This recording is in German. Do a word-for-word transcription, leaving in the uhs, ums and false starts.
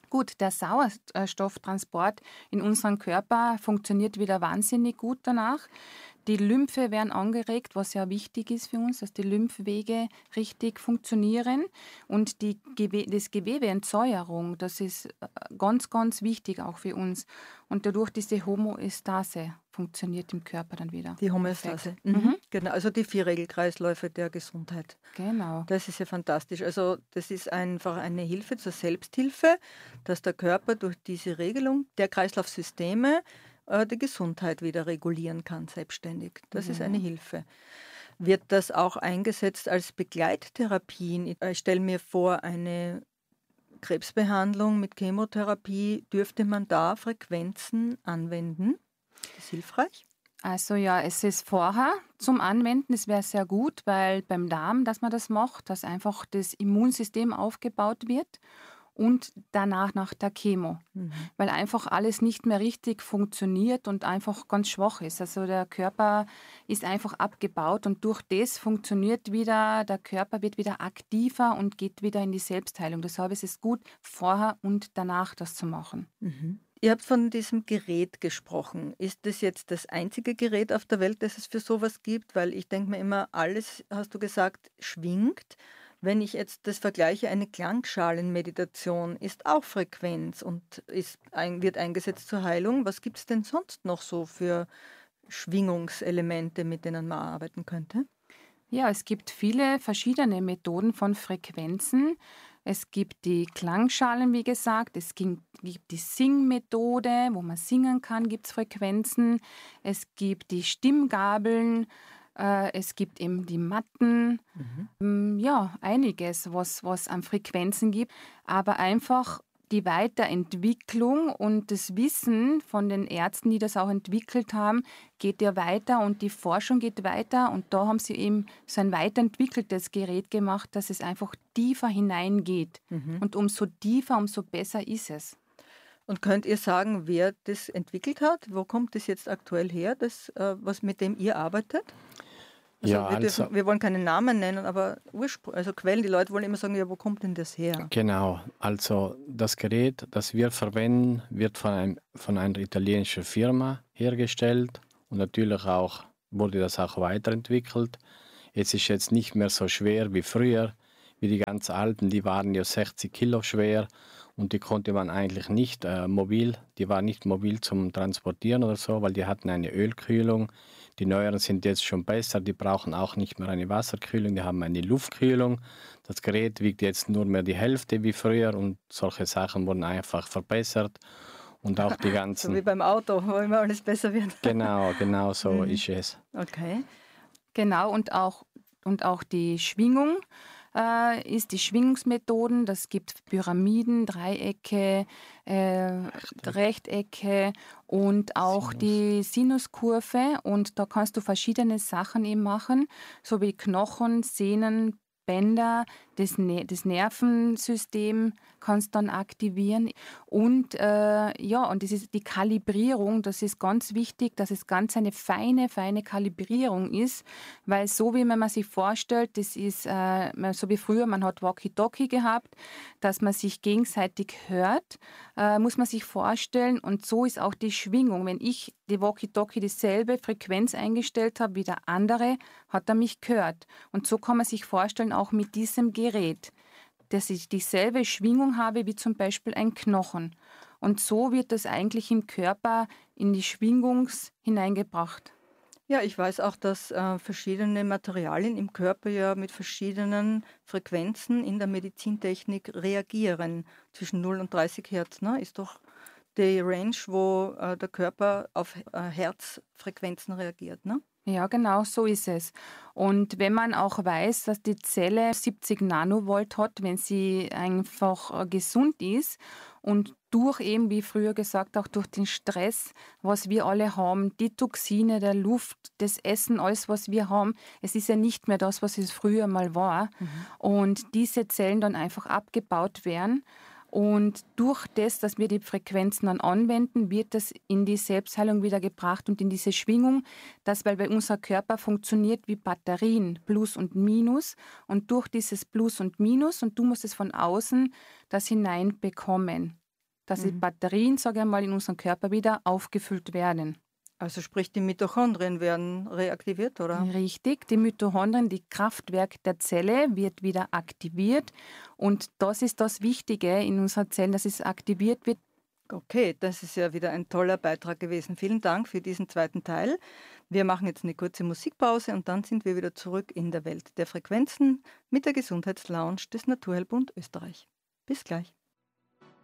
Gut, der Sauerstofftransport in unserem Körper funktioniert wieder wahnsinnig gut danach. Die Lymphe werden angeregt, was ja wichtig ist für uns, dass die Lymphwege richtig funktionieren. Und die Gewe das Gewebeentsäuerung, das ist äh, ganz, ganz wichtig auch für uns. Und dadurch diese Homöostase funktioniert im Körper dann wieder. Die Perfekt. Homöostase. Mhm. Mhm, Genau, also die vier Regelkreisläufe der Gesundheit. genau. Das ist ja fantastisch. Also das ist einfach eine Hilfe zur Selbsthilfe, dass der Körper durch diese Regelung der Kreislaufsysteme äh, die Gesundheit wieder regulieren kann, selbstständig. Das ist eine Ja. Hilfe. Wird das auch eingesetzt als Begleittherapien? Ich äh, stelle mir vor, eine Krebsbehandlung mit Chemotherapie, dürfte man da Frequenzen anwenden? Ist das hilfreich? Also ja, es ist vorher zum Anwenden, es wäre sehr gut, weil beim Darm, dass man das macht, dass einfach das Immunsystem aufgebaut wird und danach nach der Chemo, Mhm. weil einfach alles nicht mehr richtig funktioniert und einfach ganz schwach ist. Also der Körper ist einfach abgebaut und durch das funktioniert wieder, der Körper wird wieder aktiver und geht wieder in die Selbstheilung. Deshalb ist es gut, vorher und danach das zu machen. Mhm. Ihr habt von diesem Gerät gesprochen. Ist das jetzt das einzige Gerät auf der Welt, das es für sowas gibt? Weil ich denke mir immer, alles, hast du gesagt, schwingt. Wenn ich jetzt das vergleiche, eine Klangschalenmeditation ist auch Frequenz und ist ein, wird eingesetzt zur Heilung. Was gibt es denn sonst noch so für Schwingungselemente, mit denen man arbeiten könnte? Ja, es gibt viele verschiedene Methoden von Frequenzen. Es gibt die Klangschalen, wie gesagt. Es ging- gibt die Singmethode, wo man singen kann, gibt es Frequenzen. Es gibt die Stimmgabeln. Äh, es gibt eben die Matten. Mhm. Mm, Ja, einiges, was, was an Frequenzen gibt. Aber einfach die Weiterentwicklung und das Wissen von den Ärzten, die das auch entwickelt haben, geht ja weiter und die Forschung geht weiter. Und da haben sie eben so ein weiterentwickeltes Gerät gemacht, dass es einfach tiefer hineingeht. Mhm. Und umso tiefer, umso besser ist es. Und könnt ihr sagen, wer das entwickelt hat? Wo kommt das jetzt aktuell her, das, äh, was mit dem ihr arbeitet? Also Ja, wir also dürfen, wir wollen keine Namen nennen, aber Ursprung, also Quellen, die Leute wollen immer sagen, ja, wo kommt denn das her? genau. Also das Gerät, das wir verwenden, wird von, einem, von einer italienischen Firma hergestellt und natürlich auch wurde das auch weiterentwickelt. Es ist jetzt nicht mehr so schwer wie früher, wie die ganz alten, die waren ja sechzig Kilo schwer und die konnte man eigentlich nicht äh, mobil, die waren nicht mobil zum Transportieren oder so, weil die hatten eine Ölkühlung. Die neueren sind jetzt schon besser, die brauchen auch nicht mehr eine Wasserkühlung, die haben eine Luftkühlung. Das Gerät wiegt jetzt nur mehr die Hälfte wie früher und solche Sachen wurden einfach verbessert und auch die So wie ganzen, beim Auto, wo immer alles besser wird. genau, genau so Mhm. ist es. Okay. Genau, und auch, und auch die Schwingung äh, ist die Schwingungsmethoden. Das gibt Pyramiden, Dreiecke, äh, Rechtecke und auch Sinus. die Sinuskurve. Und da kannst du verschiedene Sachen eben machen, so wie Knochen, Sehnen, Bänder, das, ne das Nervensystem kannst dann aktivieren. Und äh, ja, und das ist die Kalibrierung, das ist ganz wichtig, dass es ganz eine feine, feine Kalibrierung ist, weil so wie man sich vorstellt, das ist äh, so wie früher, man hat Walkie-Talkie gehabt, dass man sich gegenseitig hört, äh, muss man sich vorstellen. Und so ist auch die Schwingung. Wenn ich die Walkie-Talkie dieselbe Frequenz eingestellt habe wie der andere, hat er mich gehört. Und so kann man sich vorstellen, auch mit diesem Gerät, dass ich dieselbe Schwingung habe wie zum Beispiel ein Knochen. Und so wird das eigentlich im Körper in die Schwingungs hineingebracht. Ja, ich weiß auch, dass äh, verschiedene Materialien im Körper ja mit verschiedenen Frequenzen in der Medizintechnik reagieren. Zwischen null und dreißig Hertz, ne, ist doch die Range, wo äh, der Körper auf äh, Herzfrequenzen reagiert, ne? Ja, genau, so ist es. Und wenn man auch weiß, dass die Zelle siebzig Nanovolt hat, wenn sie einfach äh, gesund ist und durch eben, wie früher gesagt, auch durch den Stress, was wir alle haben, die Toxine, der Luft, das Essen, alles, was wir haben, es ist ja nicht mehr das, was es früher mal war. Mhm. Und diese Zellen dann einfach abgebaut werden. Und durch das, dass wir die Frequenzen dann anwenden, wird das in die Selbstheilung wieder gebracht und in diese Schwingung, das, weil bei unser Körper funktioniert wie Batterien, Plus und Minus. Und durch dieses Plus und Minus, und du musst es von außen das hineinbekommen. dass die Mhm. Batterien, sage ich mal, in unserem Körper wieder aufgefüllt werden. Also sprich, die Mitochondrien werden reaktiviert, oder? Richtig, die Mitochondrien, die Kraftwerk der Zelle wird wieder aktiviert und das ist das Wichtige in unserer Zelle, dass es aktiviert wird. Okay, das ist ja wieder ein toller Beitrag gewesen. Vielen Dank für diesen zweiten Teil. Wir machen jetzt eine kurze Musikpause und dann sind wir wieder zurück in der Welt der Frequenzen mit der Gesundheitslounge des Naturheilbund Österreich. Bis gleich.